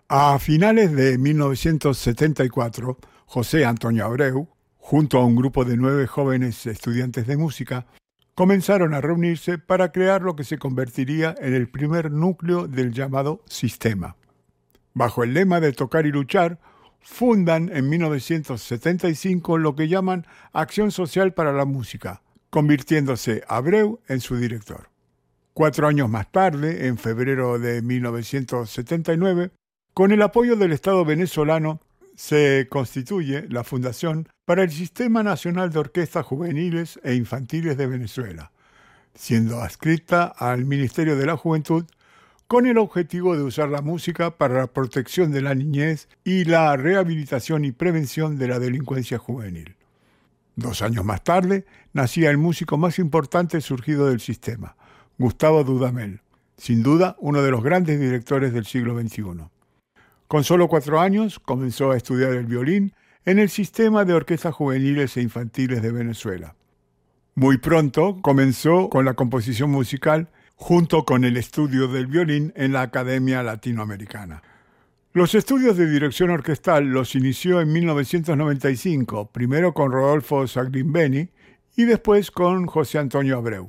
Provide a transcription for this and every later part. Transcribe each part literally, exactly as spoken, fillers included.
A finales de mil novecientos setenta y cuatro, José Antonio Abreu, junto a un grupo de nueve jóvenes estudiantes de música, comenzaron a reunirse para crear lo que se convertiría en el primer núcleo del llamado Sistema. Bajo el lema de tocar y luchar, fundan en mil novecientos setenta y cinco lo que llaman Acción Social para la Música, convirtiéndose Abreu en su director. Cuatro años más tarde, en febrero de mil novecientos setenta y nueve, con el apoyo del Estado venezolano, se constituye la Fundación para el Sistema Nacional de Orquestas Juveniles e Infantiles de Venezuela, siendo adscrita al Ministerio de la Juventud con el objetivo de usar la música para la protección de la niñez y la rehabilitación y prevención de la delincuencia juvenil. Dos años más tarde, nacía el músico más importante surgido del sistema, Gustavo Dudamel, sin duda uno de los grandes directores del siglo veintiuno. Con solo cuatro años comenzó a estudiar el violín en el Sistema de Orquestas Juveniles e Infantiles de Venezuela. Muy pronto comenzó con la composición musical junto con el estudio del violín en la Academia Latinoamericana. Los estudios de dirección orquestal los inició en mil novecientos noventa y cinco, primero con Rodolfo Saglimbeni y después con José Antonio Abreu.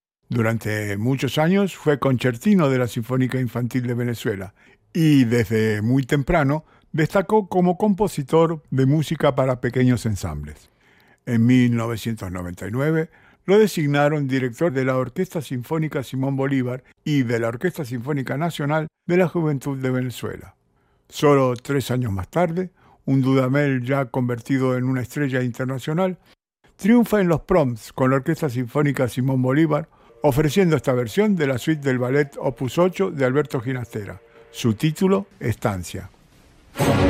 Durante muchos años fue concertino de la Sinfónica Infantil de Venezuela y desde muy temprano destacó como compositor de música para pequeños ensambles. En mil novecientos noventa y nueve lo designaron director de la Orquesta Sinfónica Simón Bolívar y de la Orquesta Sinfónica Nacional de la Juventud de Venezuela. Solo tres años más tarde, un Dudamel ya convertido en una estrella internacional, triunfa en los Proms con la Orquesta Sinfónica Simón Bolívar, ofreciendo esta versión de la suite del ballet Opus ocho de Alberto Ginastera. Su título, Estancia.